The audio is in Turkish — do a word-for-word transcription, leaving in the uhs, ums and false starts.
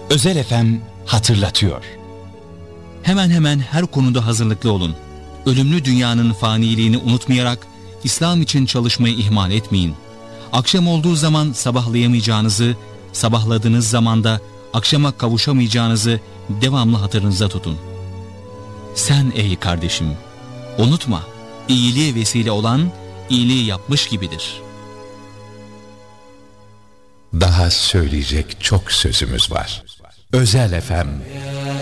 Özel F M hatırlatıyor. Hemen hemen her konuda hazırlıklı olun. Ölümlü dünyanın faniliğini unutmayarak İslam için çalışmayı ihmal etmeyin. Akşam olduğu zaman sabahlayamayacağınızı, sabahladığınız zaman da akşama kavuşamayacağınızı devamlı hatırınızda tutun. Sen ey kardeşim, unutma, iyiliğe vesile olan iyiliği yapmış gibidir. Daha söyleyecek çok sözümüz var. Özel F M